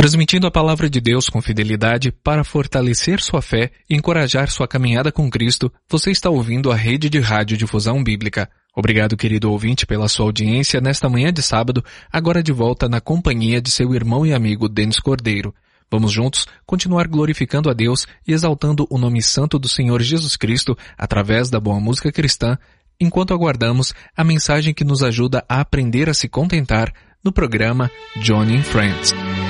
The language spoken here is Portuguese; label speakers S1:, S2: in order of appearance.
S1: Transmitindo a palavra de Deus com fidelidade para fortalecer sua fé e encorajar sua caminhada com Cristo, você está ouvindo a Rede de Rádio Difusão Bíblica. Obrigado, querido ouvinte, pela sua audiência nesta manhã de sábado, agora de volta na companhia de seu irmão e amigo Denis Cordeiro. Vamos juntos continuar glorificando a Deus e exaltando o nome santo do Senhor Jesus Cristo através da boa música cristã, enquanto aguardamos a mensagem que nos ajuda a aprender a se contentar no programa Johnny and Friends.